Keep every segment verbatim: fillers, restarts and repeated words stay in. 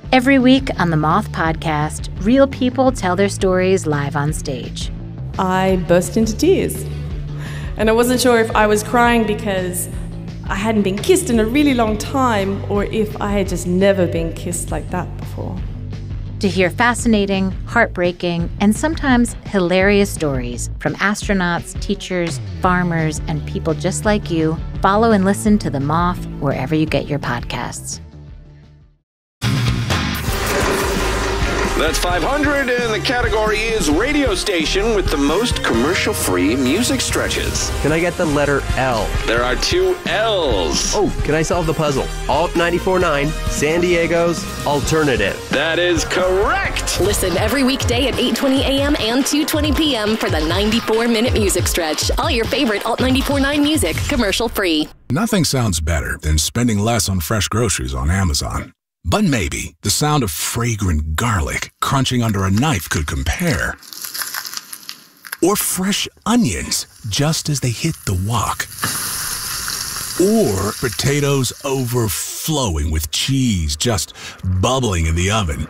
Every week on the Moth Podcast, real people tell their stories live on stage. I burst into tears. And I wasn't sure if I was crying because I hadn't been kissed in a really long time or if I had just never been kissed like that before. To hear fascinating, heartbreaking, and sometimes hilarious stories from astronauts, teachers, farmers, and people just like you, follow and listen to The Moth wherever you get your podcasts. That's five hundred, and the category is radio station with the most commercial-free music stretches. Can I get the letter L? There are two L's. Oh, can I solve the puzzle? Alt ninety-four point nine, San Diego's alternative. That is correct. Listen every weekday at eight twenty a.m. and two twenty p.m. for the ninety-four minute music stretch. All your favorite Alt ninety-four point nine music, commercial-free. Nothing sounds better than spending less on fresh groceries on Amazon. But maybe the sound of fragrant garlic crunching under a knife could compare. Or fresh onions just as they hit the wok. Or potatoes overflowing with cheese just bubbling in the oven.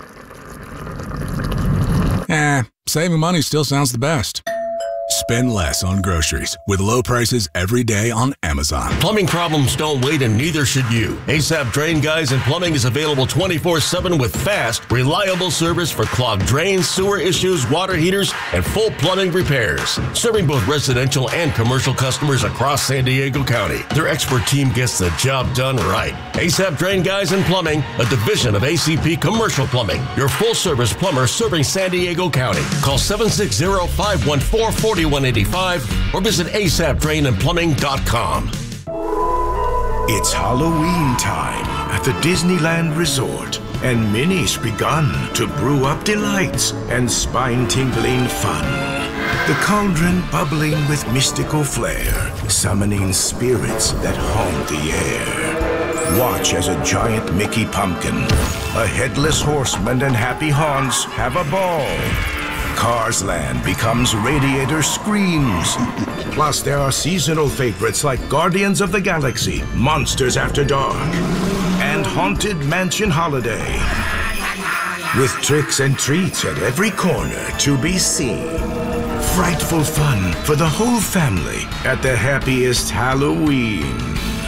Eh, saving money still sounds the best. Spend less on groceries with low prices every day on Amazon. Plumbing problems don't wait, and neither should you. ASAP Drain Guys and Plumbing is available twenty-four seven with fast, reliable service for clogged drains, sewer issues, water heaters, and full plumbing repairs. Serving both residential and commercial customers across San Diego County. Their expert team gets the job done right. ASAP Drain Guys and Plumbing, a division of A C P Commercial Plumbing. Your full-service plumber serving San Diego County. Call seven six zero, five one four, four one eight five or visit A S A P drain and plumbing dot com. It's Halloween time at the Disneyland Resort, and Minnie's begun to brew up delights and spine-tingling fun. The cauldron bubbling with mystical flair, summoning spirits that haunt the air. Watch as a giant Mickey pumpkin, a headless horseman, and happy Haunts have a ball. Cars Land becomes Radiator Screams. Plus, there are seasonal favorites like Guardians of the Galaxy, Monsters After Dark, and Haunted Mansion Holiday. With tricks and treats at every corner to be seen. Frightful fun for the whole family at the happiest Halloween.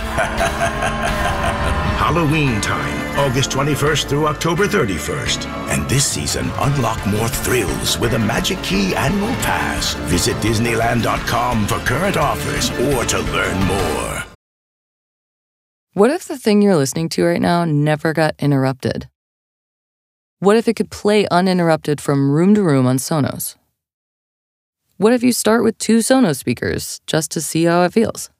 Halloween time, August twenty-first through October thirty-first. And this season, unlock more thrills with a Magic Key Annual Pass. Visit Disneyland dot com for current offers or to learn more. What if the thing you're listening to right now never got interrupted? What if it could play uninterrupted from room to room on Sonos? What if you start with two Sonos speakers just to see how it feels?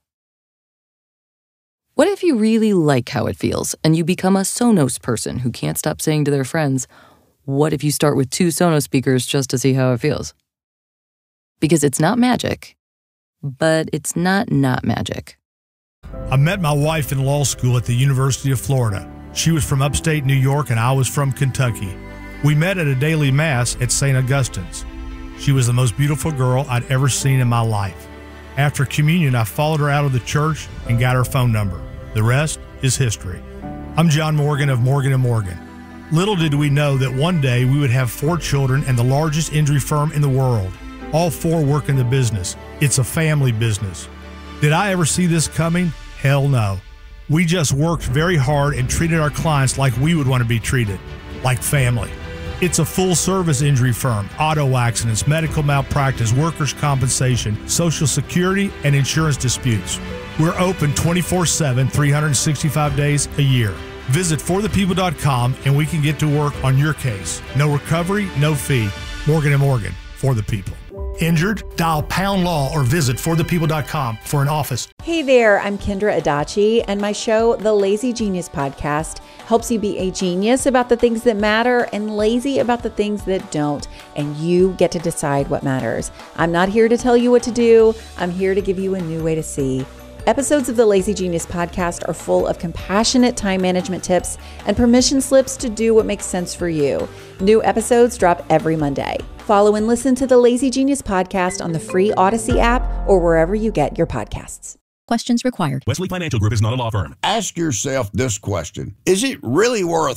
What if you really like how it feels and you become a Sonos person who can't stop saying to their friends, what if you start with two Sonos speakers just to see how it feels? Because it's not magic, but it's not not magic. I met my wife in law school at the University of Florida. She was from upstate New York and I was from Kentucky. We met at a daily mass at Saint Augustine's. She was the most beautiful girl I'd ever seen in my life. After communion, I followed her out of the church and got her phone number. The rest is history. I'm John Morgan of Morgan and Morgan. Little did we know that one day we would have four children and the largest injury firm in the world. All four work in the business. It's a family business. Did I ever see this coming? Hell no. We just worked very hard and treated our clients like we would want to be treated, like family. It's a full-service injury firm, auto accidents, medical malpractice, workers' compensation, Social Security, and insurance disputes. We're open twenty-four seven, three hundred sixty-five days a year. Visit for the people dot com and we can get to work on your case. No recovery, no fee. Morgan and Morgan, for the people. Injured? Dial pound law or visit for the people dot com for an office. Hey there, I'm Kendra Adachi, and my show, The Lazy Genius Podcast, helps you be a genius about the things that matter and lazy about the things that don't, and you get to decide what matters. I'm not here to tell you what to do. I'm here to give you a new way to see. Episodes of the Lazy Genius Podcast are full of compassionate time management tips and permission slips to do what makes sense for you. New episodes drop every Monday. Follow and listen to the Lazy Genius Podcast on the free Odyssey app or wherever you get your podcasts. Questions required. Wesley Financial Group is not a law firm. Ask yourself this question. Is it really worth